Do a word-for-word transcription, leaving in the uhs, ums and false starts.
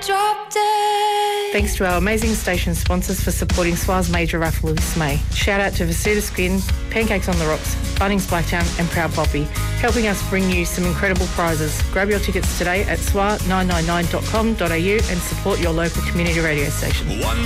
drop dead. Thanks to our amazing station sponsors for supporting S W A's major raffle this May. Shout out to Vasuta Skin, Pancakes on the Rocks, Bunnings Blacktown and Proud Poppy, helping us bring you some incredible prizes. Grab your tickets today at S W A nine nine nine dot com dot a u and support your local community radio station. One